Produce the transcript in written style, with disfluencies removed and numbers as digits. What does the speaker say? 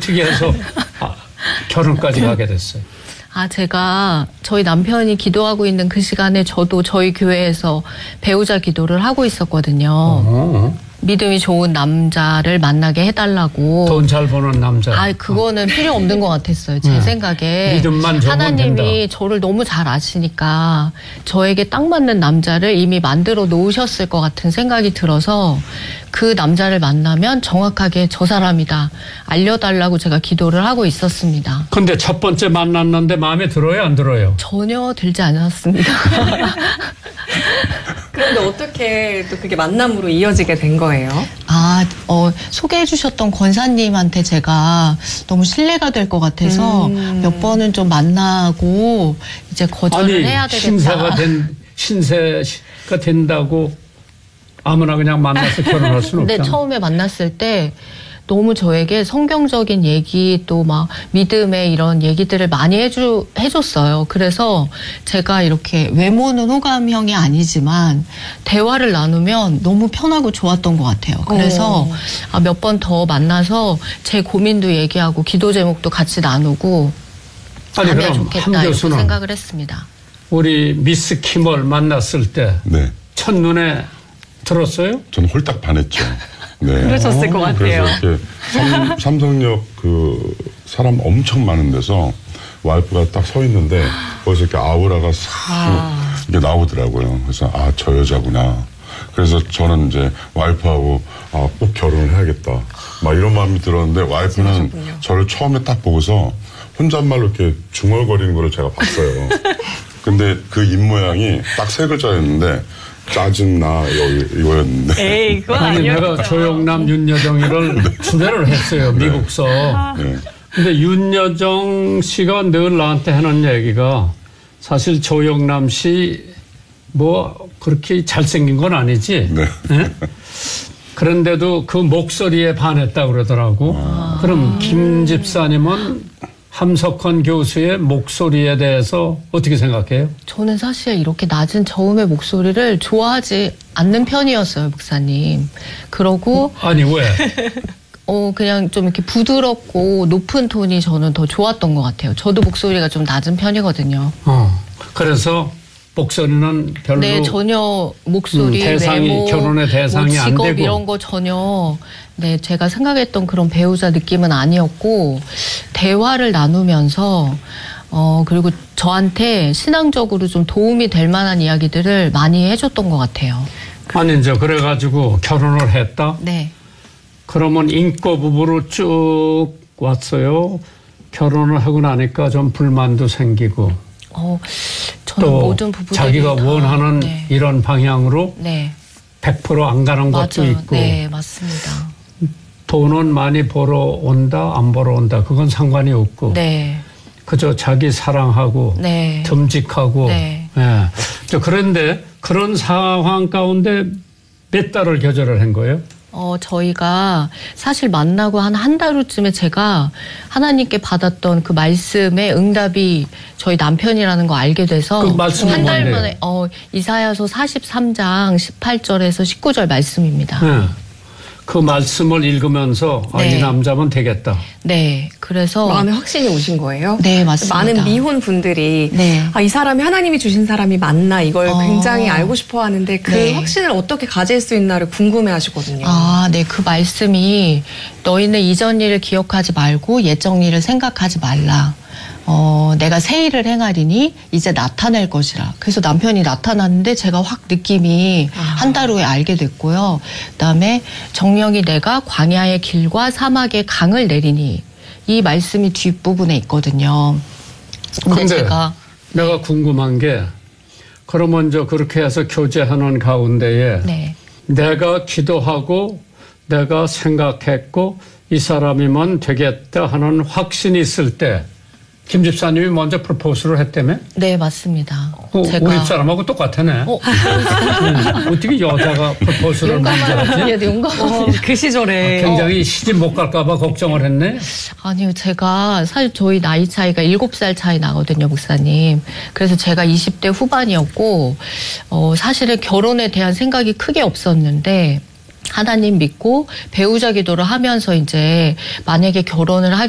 어떻게 해서 결혼까지 가게 됐어요? 제가 저희 남편이 기도하고 있는 그 시간에 저도 저희 교회에서 배우자 기도를 하고 있었거든요. 믿음이 좋은 남자를 만나게 해달라고. 돈 잘 버는 남자. 그거는 필요 없는 것 같았어요. 제 생각에. 믿음만 좋으면 하나님이 된다. 저를 너무 잘 아시니까 저에게 딱 맞는 남자를 이미 만들어 놓으셨을 것 같은 생각이 들어서 그 남자를 만나면 정확하게 저 사람이다 알려달라고 제가 기도를 하고 있었습니다. 근데 첫 번째 만났는데 마음에 들어요, 안 들어요? 전혀 들지 않았습니다. 그런데 어떻게 또 그게 만남으로 이어지게 된 거예요? 소개해 주셨던 권사님한테 제가 너무 신뢰가 될 것 같아서 몇 번은 좀 만나고 이제 거절을 해야 되겠다. 신세가 된다고 아무나 그냥 만나서 결혼할 수는 없잖아. 근데 처음에 만났을 때 너무 저에게 성경적인 얘기 또 막 믿음의 이런 얘기들을 많이 해줬어요. 그래서 제가 이렇게 외모는 호감형이 아니지만 대화를 나누면 너무 편하고 좋았던 것 같아요. 그래서 몇 번 더 만나서 제 고민도 얘기하고 기도 제목도 같이 나누고 하면 좋겠다 이렇게 생각을 했습니다. 우리 미스 킴을 만났을 때 첫눈에 들었어요? 저는 홀딱 반했죠. 네. 그러셨을 것 같아요. 그래서 이렇게 삼성역 그 사람 엄청 많은 데서 와이프가 딱 서 있는데 거기서 이렇게 아우라가 싹 이게 나오더라고요. 그래서 저 여자구나. 그래서 저는 이제 와이프하고 꼭 결혼을 해야겠다. 막 이런 마음이 들었는데 와이프는 그러셨군요. 저를 처음에 딱 보고서 혼잣말로 이렇게 중얼거리는 걸 제가 봤어요. 근데 그 입모양이 딱 세 글자였는데 짜증나 이거였는데. 에이, 그건 아니었죠. 내가 조영남, 윤여정이를 주례를 했어요. 미국서. 근데 윤여정 씨가 늘 나한테 하는 얘기가 사실 조영남 씨 뭐 그렇게 잘생긴 건 아니지. 네? 그런데도 그 목소리에 반했다고 그러더라고. 그럼 김 집사님은 함석헌 교수의 목소리에 대해서 어떻게 생각해요? 저는 사실 이렇게 낮은 저음의 목소리를 좋아하지 않는 편이었어요, 목사님. 그러고 아니 왜? 그냥 좀 이렇게 부드럽고 높은 톤이 저는 더 좋았던 것 같아요. 저도 목소리가 좀 낮은 편이거든요. 그래서 목소리는 별로. 네, 전혀 목소리, 대상이, 외모, 결혼의 대상이 안 직업 되고. 이런 거 전혀 제가 생각했던 그런 배우자 느낌은 아니었고 대화를 나누면서 그리고 저한테 신앙적으로 좀 도움이 될 만한 이야기들을 많이 해줬던 것 같아요. 아니 이제 그래가지고 결혼을 했다? 네. 그러면 인과 부부로 쭉 왔어요. 결혼을 하고 나니까 좀 불만도 생기고. 저는 또 모든 부부들이 자기가 원하는 이런 방향으로 100% 안 가는 것도 있고. 네, 맞습니다. 돈은 많이 벌어 온다, 안 벌어 온다. 그건 상관이 없고. 그저 자기 사랑하고 듬직하고. 그런데 그런 상황 가운데 몇 달을 교제를 한 거예요? 저희가 사실 만나고 한 달 후쯤에 제가 하나님께 받았던 그 말씀의 응답이 저희 남편이라는 거 알게 돼서 그 말씀이 한 달 뭔데요? 만에 이사야서 43장 18절에서 19절 말씀입니다. 그 말씀을 읽으면서 이 남자면 되겠다. 네, 그래서 마음에 확신이 오신 거예요? 네, 맞습니다. 많은 미혼 분들이 이 사람이 하나님이 주신 사람이 맞나 이걸 굉장히 알고 싶어 하는데 그 확신을 어떻게 가질 수 있나를 궁금해 하시거든요. 네, 그 말씀이 너희는 이전 일을 기억하지 말고 옛적 일을 생각하지 말라. 내가 새 일을 행하리니 이제 나타낼 것이라. 그래서 남편이 나타났는데 제가 확 느낌이 한 달 후에 알게 됐고요. 그다음에 정령이 내가 광야의 길과 사막의 강을 내리니 이 말씀이 뒷부분에 있거든요. 근데 제가 내가 궁금한 게 그러면 이제 그렇게 해서 교제하는 가운데에 내가 기도하고 내가 생각했고 이 사람이면 되겠다 하는 확신이 있을 때 김 집사님이 먼저 프로포즈를 했다며? 네, 맞습니다. 우리 집사람하고 똑같네. 어떻게 여자가 프로포즈를 먼저 하지? 그 시절에. 굉장히 시집 못 갈까 봐 걱정을 했네? 아니요, 제가 사실 저희 나이 차이가 7살 차이 나거든요, 목사님. 그래서 제가 20대 후반이었고, 사실은 결혼에 대한 생각이 크게 없었는데, 하나님 믿고 배우자 기도를 하면서 이제 만약에 결혼을 하게